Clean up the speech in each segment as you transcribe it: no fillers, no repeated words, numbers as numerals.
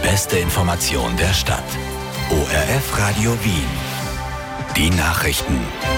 beste Information der Stadt. ORF Radio Wien. Die Nachrichten.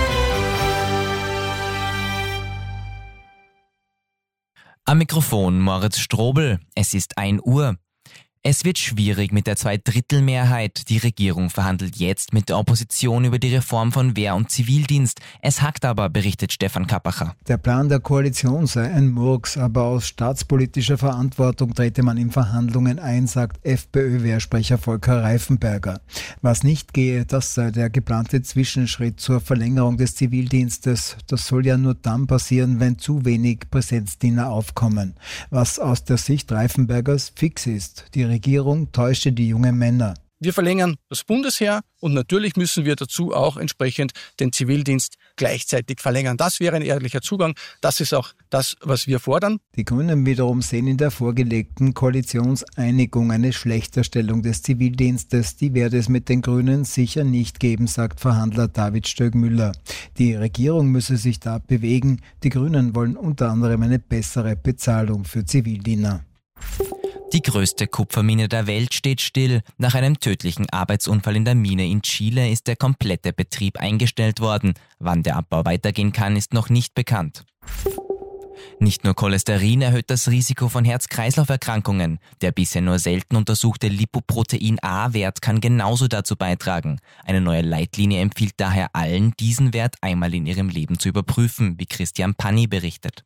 Am Mikrofon Moritz Strobel. Es ist 1 Uhr. Es wird schwierig mit der Zweidrittelmehrheit. Die Regierung verhandelt jetzt mit der Opposition über die Reform von Wehr- und Zivildienst. Es hakt aber, berichtet Stefan Kappacher. Der Plan der Koalition sei ein Murks, aber aus staatspolitischer Verantwortung trete man in Verhandlungen ein, sagt FPÖ-Wehrsprecher Volker Reifenberger. Was nicht gehe, das sei der geplante Zwischenschritt zur Verlängerung des Zivildienstes. Das soll ja nur dann passieren, wenn zu wenig Präsenzdiener aufkommen. Was aus der Sicht Reifenbergers fix ist. Die Regierung täuschte die jungen Männer. Wir verlängern das Bundesheer und natürlich müssen wir dazu auch entsprechend den Zivildienst gleichzeitig verlängern. Das wäre ein ehrlicher Zugang. Das ist auch das, was wir fordern. Die Grünen wiederum sehen in der vorgelegten Koalitionseinigung eine Schlechterstellung des Zivildienstes. Die werde es mit den Grünen sicher nicht geben, sagt Verhandler David Stöckmüller. Die Regierung müsse sich da bewegen. Die Grünen wollen unter anderem eine bessere Bezahlung für Zivildiener. Die größte Kupfermine der Welt steht still. Nach einem tödlichen Arbeitsunfall in der Mine in Chile ist der komplette Betrieb eingestellt worden. Wann der Abbau weitergehen kann, ist noch nicht bekannt. Nicht nur Cholesterin erhöht das Risiko von Herz-Kreislauf-Erkrankungen. Der bisher nur selten untersuchte Lipoprotein-A-Wert kann genauso dazu beitragen. Eine neue Leitlinie empfiehlt daher allen, diesen Wert einmal in ihrem Leben zu überprüfen, wie Christian Panni berichtet.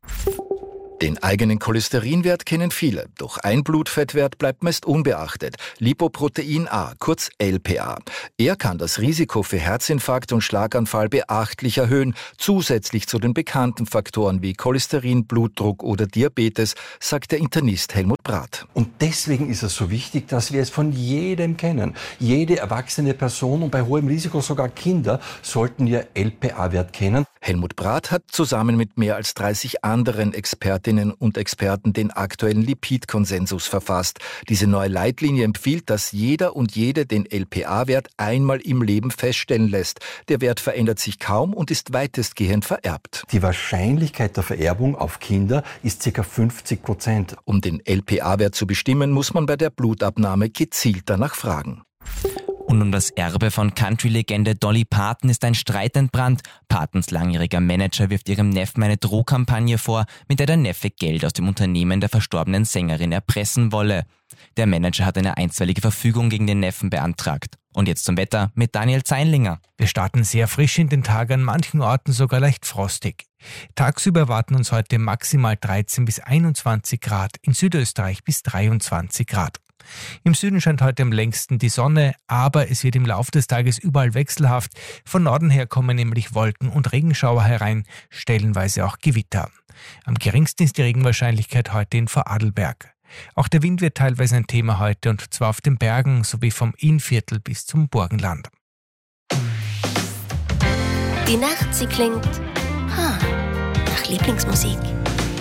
Den eigenen Cholesterinwert kennen viele, doch ein Blutfettwert bleibt meist unbeachtet. Lipoprotein A, kurz LPA. Er kann das Risiko für Herzinfarkt und Schlaganfall beachtlich erhöhen, zusätzlich zu den bekannten Faktoren wie Cholesterin, Blutdruck oder Diabetes, sagt der Internist Helmut Brath. Und deswegen ist es so wichtig, dass wir es von jedem kennen. Jede erwachsene Person und bei hohem Risiko sogar Kinder sollten ihr LPA-Wert kennen. Helmut Brath hat zusammen mit mehr als 30 anderen Expertinnen und Experten den aktuellen Lipidkonsensus verfasst. Diese neue Leitlinie empfiehlt, dass jeder und jede den LPA-Wert einmal im Leben feststellen lässt. Der Wert verändert sich kaum und ist weitestgehend vererbt. Die Wahrscheinlichkeit der Vererbung auf Kinder ist ca. 50%. Um den LPA-Wert zu bestimmen, muss man bei der Blutabnahme gezielt danach fragen. Und um das Erbe von Country-Legende Dolly Parton ist ein Streit entbrannt. Partons langjähriger Manager wirft ihrem Neffen eine Drohkampagne vor, mit der Neffe Geld aus dem Unternehmen der verstorbenen Sängerin erpressen wolle. Der Manager hat eine einstweilige Verfügung gegen den Neffen beantragt. Und jetzt zum Wetter mit Daniel Zeinlinger. Wir starten sehr frisch in den Tag, an manchen Orten sogar leicht frostig. Tagsüber erwarten uns heute maximal 13 bis 21 Grad, in Südösterreich bis 23 Grad. Im Süden scheint heute am längsten die Sonne, aber es wird im Laufe des Tages überall wechselhaft. Von Norden her kommen nämlich Wolken und Regenschauer herein, stellenweise auch Gewitter. Am geringsten ist die Regenwahrscheinlichkeit heute in Vorarlberg. Auch der Wind wird teilweise ein Thema heute, und zwar auf den Bergen sowie vom Innviertel bis zum Burgenland. Die Nacht, sie klingt nach Lieblingsmusik.